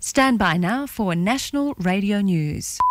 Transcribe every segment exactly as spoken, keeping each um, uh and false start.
Stand by now for National Radio News.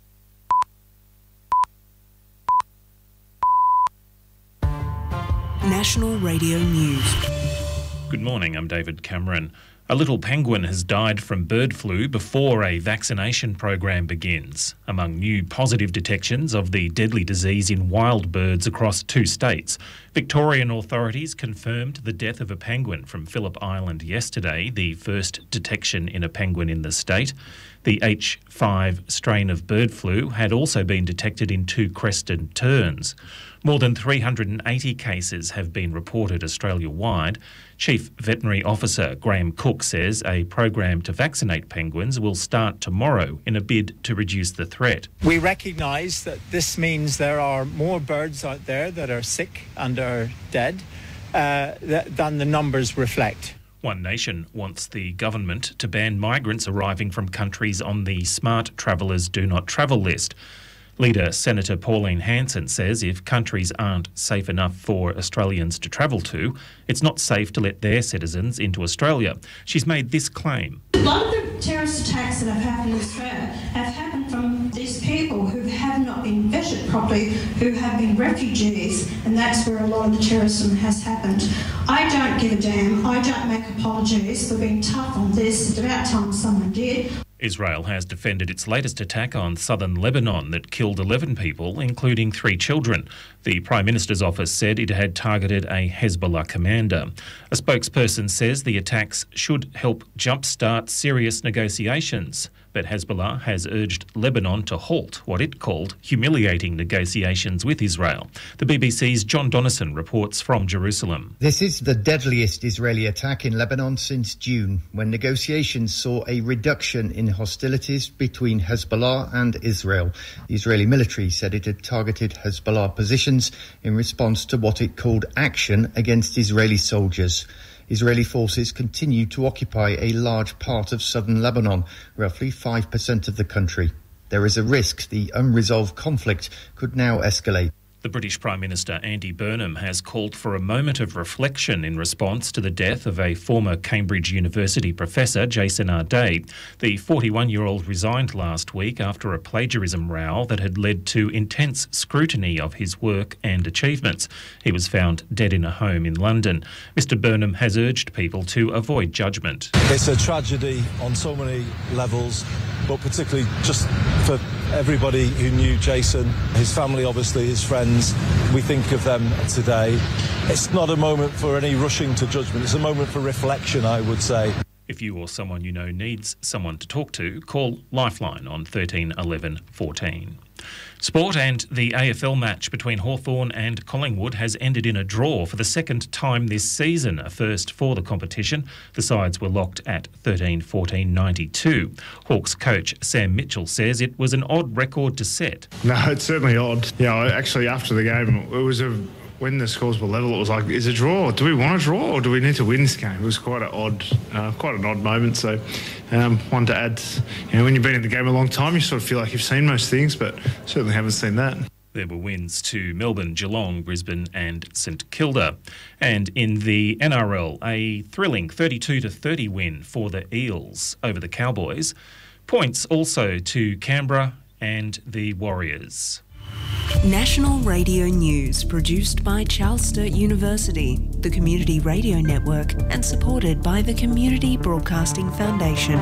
National Radio News. Good morning, I'm David Cameron. A little penguin has died from bird flu before a vaccination program begins. Among new positive detections of the deadly disease in wild birds across two states, Victorian authorities confirmed the death of a penguin from Phillip Island yesterday, the first detection in a penguin in the state. The H five strain of bird flu had also been detected in two crested terns. More than three hundred eighty cases have been reported Australia-wide. Chief Veterinary Officer Graham Cook says a program to vaccinate penguins will start tomorrow in a bid to reduce the threat. We recognise that this means there are more birds out there that are sick and are dead uh, th- than the numbers reflect. One Nation wants the government to ban migrants arriving from countries on the Smart Travellers Do Not Travel list. Leader Senator Pauline Hanson says if countries aren't safe enough for Australians to travel to, it's not safe to let their citizens into Australia. She's made this claim. A lot of the terrorist attacks that have happened in Australia have happened from these people who have not been vetted properly, who have been refugees, and that's where a lot of the terrorism has happened. I don't give a damn. I don't make apologies for being tough on this. It's about time someone did. Israel has defended its latest attack on southern Lebanon that killed eleven people, including three children. The Prime Minister's office said it had targeted a Hezbollah commander. A spokesperson says the attacks should help jumpstart serious negotiations, but Hezbollah has urged Lebanon to halt what it called humiliating negotiations with Israel. The B B C's John Donnison reports from Jerusalem. This is the deadliest Israeli attack in Lebanon since June, when negotiations saw a reduction in hostilities between Hezbollah and Israel. The Israeli military said it had targeted Hezbollah positions in response to what it called action against Israeli soldiers. Israeli forces continue to occupy a large part of southern Lebanon, roughly five percent of the country. There is a risk the unresolved conflict could now escalate. The British Prime Minister Andy Burnham has called for a moment of reflection in response to the death of a former Cambridge University professor, Jason Ardai. The forty-one-year-old resigned last week after a plagiarism row that had led to intense scrutiny of his work and achievements. He was found dead in a home in London. Mister Burnham has urged people to avoid judgment. It's a tragedy on so many levels, but particularly just for everybody who knew Jason, his family, obviously, his friends. We think of them today. It's not a moment for any rushing to judgment. It's a moment for reflection, I would say. If you or someone you know needs someone to talk to, call Lifeline on thirteen eleven fourteen. Sport, and the A F L match between Hawthorn and Collingwood has ended in a draw for the second time this season, a first for the competition. The sides were locked at thirteen fourteen ninety-two. Hawks coach Sam Mitchell says it was an odd record to set. No, it's certainly odd. Yeah, actually after the game, it was a... when the scores were level, it was like, is it a draw? Do we want a draw or do we need to win this game? It was quite an odd, uh, quite an odd moment. So, um, one to add, you know, when you've been in the game a long time, you sort of feel like you've seen most things, but certainly haven't seen that. There were wins to Melbourne, Geelong, Brisbane and St Kilda. And in the N R L, a thrilling thirty-two to thirty win for the Eels over the Cowboys. Points also to Canberra and the Warriors. National Radio News, produced by Charles Sturt University, the Community Radio Network, and supported by the Community Broadcasting Foundation.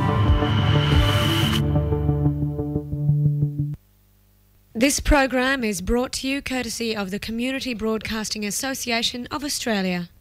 This program is brought to you courtesy of the Community Broadcasting Association of Australia.